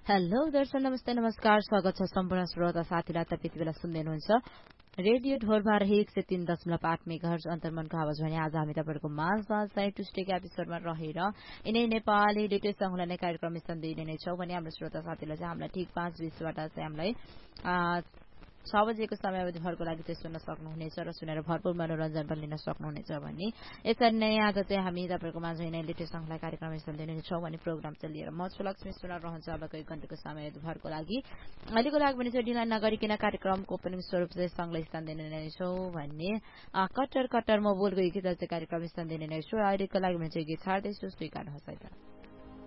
hello दर्शक नमस्ते नमस्कार स्वागत छ सम्पूर्ण श्रोता साथीलाई तपाईँ बेला सुन्दै हुनुहुन्छ रेडियो ढोलबार 103.8 मेगाहर्ज अन्तर्मनको आवाज भने आज हामी तपाईहरुको माझमा चाहिँ ट्युस्डेको एपिसोडमा रहेर यिनै नेपाली लेटेस्ट संगलाई नै कार्यक्रम सन्दै नै छौं भने हाम्रो श्रोता साथीलाई चाहिँ हामीलाई ठीक 5:20 बाट चाहिँ हामीलाई 6 बजेको समयावधि भरको लागि चाहिँ सुन्न सक्नुहुनेछ र सुनेर भरपूर मनोरञ्जन पनि लिन सक्नुहुनेछ भने यसरी नै आज चाहिँ हामी तपाईहरुको माझ नै लेटेस्ट संगलाई कार्यक्रम सन्दै नै छौं भने प्रोग्राम चाहिँ लिएर म छु लक्ष्मी सुनार रहन्छ अबको 1 घण्टाको समयावधि भरको लागि अहिलेको लागि भने चाहिँ ढिला नगरिकन कार्यक्रमको ओपनिङ स्वरूप चाहिँ संगलाई सन्दै नै छौं भन्ने कट्टर कट्टर म बोलको गीत चाहिँ कार्यक्रम सन्दै नै छु अहिलेको लागि भने चाहिँ गीत छाड्दै छु स्वीकार होस् है त